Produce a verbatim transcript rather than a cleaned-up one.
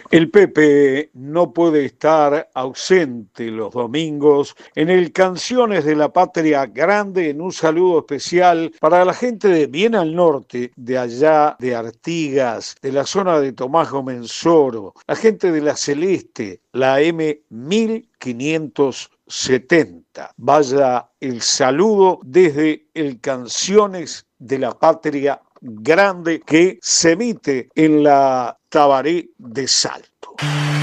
El Pepe no puede estar ausente los domingos en el Canciones de la Patria Grande, en un saludo especial para la gente de bien al norte, de allá de Artigas, de la zona de Tomás Gomenzoro, la gente de la Celeste, la M mil quinientos setenta. Vaya el saludo desde el Canciones de la Patria Grande que se emite en la Tabaré de Salto.